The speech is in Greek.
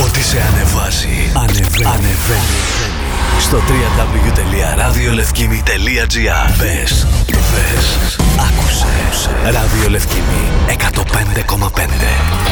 Ό,τι σε ανεβάζει, ανεβαίνει. Στο www.radiolevkimi.gr. Μπες, άκουσε. Ράδιο Λευκήμι 105,5.